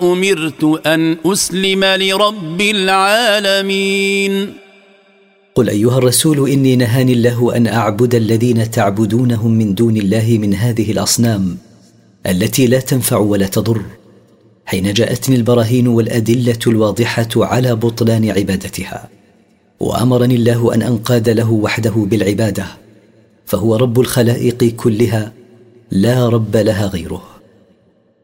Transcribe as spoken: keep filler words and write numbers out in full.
أمرت أن أسلم لرب العالمين. قل أيها الرسول إني نهاني الله أن أعبد الذين تعبدونهم من دون الله من هذه الأصنام التي لا تنفع ولا تضر، حين جاءتني البراهين والأدلة الواضحة على بطلان عبادتها، وأمرني الله أن أنقاد له وحده بالعبادة، فهو رب الخلائق كلها لا رب لها غيره.